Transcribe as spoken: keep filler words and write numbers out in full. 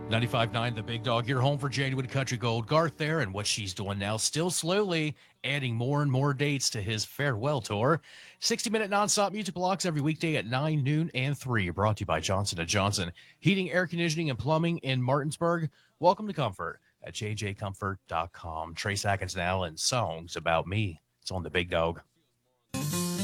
ninety-five point nine The Big Dog, your home for January Country Gold. Garth there, and what she's doing now, still slowly adding more and more dates to his farewell tour. sixty-minute nonstop music blocks every weekday at nine, noon, and three. Brought to you by Johnson and Johnson. Heating, air conditioning, and plumbing in Martinsburg. Welcome to Comfort at j j comfort dot com. Trace Atkins now and Songs About Me. It's on The Big Dog.